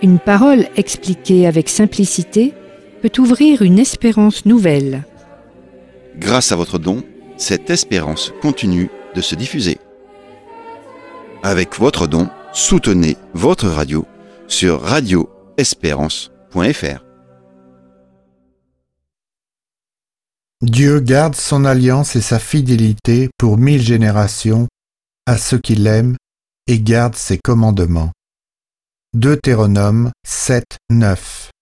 Une parole expliquée avec simplicité peut ouvrir une espérance nouvelle. Grâce à votre don, cette espérance continue de se diffuser. Avec votre don, soutenez votre radio sur radioespérance.fr. Dieu garde son alliance et sa fidélité pour 1000 générations à ceux qui l'aiment et gardent ses commandements. Deutéronome 7, 9.